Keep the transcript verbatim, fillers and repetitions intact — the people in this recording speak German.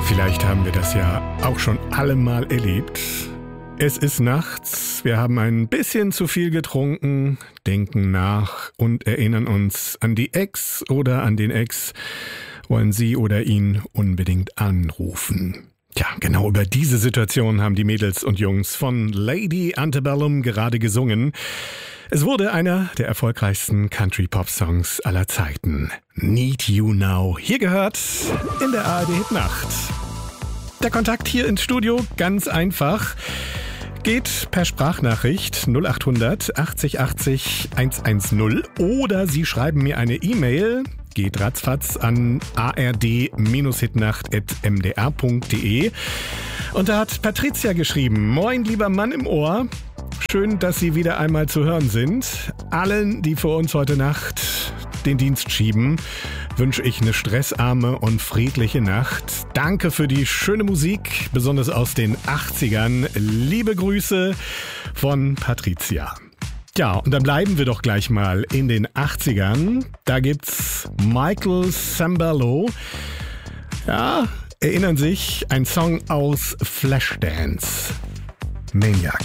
Vielleicht haben wir das ja auch schon alle mal erlebt. Es ist nachts, wir haben ein bisschen zu viel getrunken, denken nach und erinnern uns an die Ex oder an den Ex, wollen sie oder ihn unbedingt anrufen. Tja, genau über diese Situation haben die Mädels und Jungs von Lady Antebellum gerade gesungen. Es wurde einer der erfolgreichsten Country-Pop-Songs aller Zeiten. Need You Now. Hier gehört in der A R D-Hit-Nacht. Der Kontakt hier ins Studio, ganz einfach. Geht per Sprachnachricht null acht hundert achtzig achtzig hundertzehn oder Sie schreiben mir eine E-Mail, geht ratzfatz an a r d hitnacht at m d r punkt d e. Und da hat Patricia geschrieben: Moin, lieber Mann im Ohr. Schön, dass Sie wieder einmal zu hören sind. Allen, die vor uns heute Nacht den Dienst schieben, wünsche ich eine stressarme und friedliche Nacht. Danke für die schöne Musik, besonders aus den achtzigern. Liebe Grüße von Patricia. Ja, und dann bleiben wir doch gleich mal in den achtzigern. Da gibt's Michael Sambello. Ja, erinnern sich, ein Song aus Flashdance. Maniac.